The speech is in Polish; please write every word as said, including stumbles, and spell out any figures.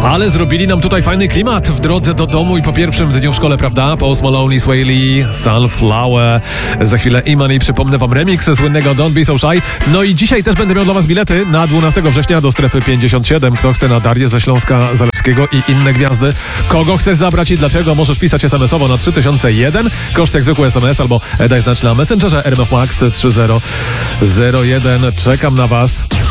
Ale zrobili nam tutaj fajny klimat w drodze do domu i po pierwszym dniu w szkole, prawda? Post Malone, Sway Lee, Sunflower. Za chwilę Iman i przypomnę wam remix słynnego Don't Be So Shy. No i dzisiaj też będę miał dla was bilety na dwunastego września do strefy pięćdziesiąt siedem. Kto chce na Darię ze Śląska Zalewskiego i inne gwiazdy? Kogo chcesz zabrać i dlaczego? Możesz pisać es em esowo na trzy tysiące jeden. Koszt jak zwykły es em es albo daj znać na Messengerze R M F Max trzy zero zero jeden. Czekam na was.